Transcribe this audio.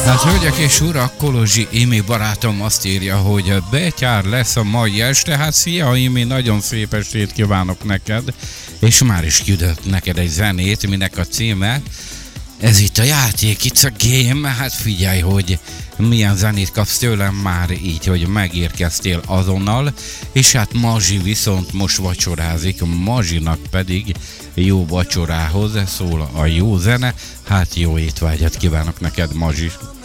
Hát hölgyek és urak, Kolozsi Imi barátom azt írja, hogy betyár lesz a mai este. Hát szia Imi, nagyon szép estét kívánok neked, és már is küldött neked egy zenét, minek a címe. Ez itt a játék, itt a game, hát figyelj, hogy milyen zenét kapsz tőlem már így, hogy megérkeztél azonnal, és hát Mazsi viszont most vacsorázik, Mazsinak pedig jó vacsorához szól a jó zene, hát jó étvágyat kívánok neked, Mazsi.